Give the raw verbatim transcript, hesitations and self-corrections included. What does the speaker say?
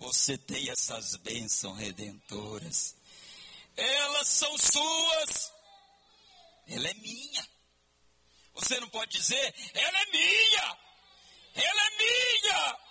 você tem essas bênçãos redentoras. Elas são suas. Ela é minha. Você não pode dizer, ela é minha. Ela é minha.